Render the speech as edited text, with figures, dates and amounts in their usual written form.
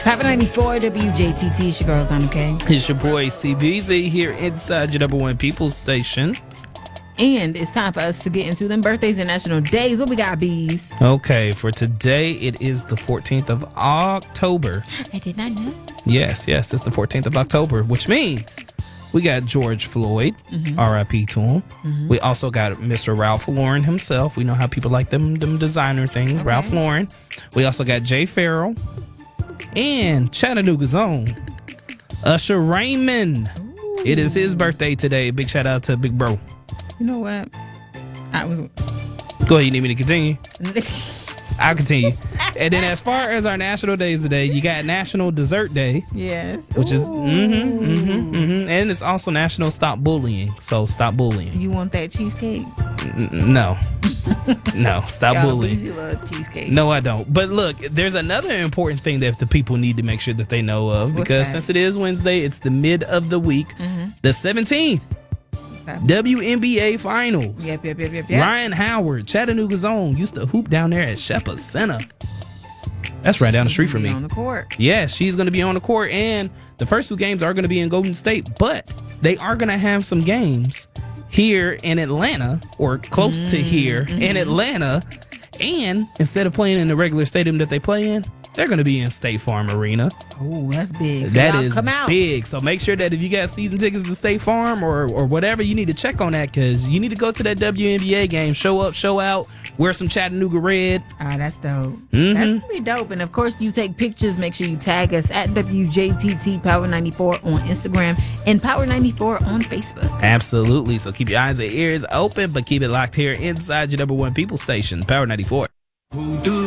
Power 94 WJTT. It's your girls on, okay? It's your boy CBZ here inside your number one People's Station. And it's time for us to get into them birthdays and national days. What we got, bees? Okay, for today, it is the 14th of October. I did not know. Yes, it's the 14th of October, which means we got George Floyd, R.I.P. to him. We also got Mr. Ralph Lauren himself. We know how people like them designer things, okay. Ralph Lauren. We also got Jay Farrell and Chattanooga's own Usher Raymond. Ooh. It is his birthday today. Big shout out to Big Bro. You know what? Go ahead, you need me to continue? I'll continue. And then as far as our national days today, you got National Dessert Day. Yes. Which is, and it's also National Stop Bullying. So stop bullying. You want that cheesecake? No. No, stop bullying. You love cheesecake. No, I don't. But look, there's another important thing that the people need to make sure that they know of. Because since it is Wednesday, it's the mid of the week. The 17th. WNBA Finals. Yep. Ryan Howard, Chattanooga's own, used to hoop down there at Shepherd Center. That's right down the street from me. On the court. Yeah, she's going to be on the court, and the first two games are going to be in Golden State, but they are going to have some games here in Atlanta, or close to here in Atlanta, and instead of playing in the regular stadium that they play in, they're going to be in State Farm Arena. Oh, that's big. So that is big. So make sure that if you got season tickets to State Farm or whatever, you need to check on that, because you need to go to that WNBA game. Show up, show out, wear some Chattanooga red. Ah, that's dope. That's going to be dope. And of course, you take pictures. Make sure you tag us at WJTT Power 94 on Instagram and Power 94 on Facebook. Absolutely. So keep your eyes and ears open, but keep it locked here inside your number one People Station, Power 94.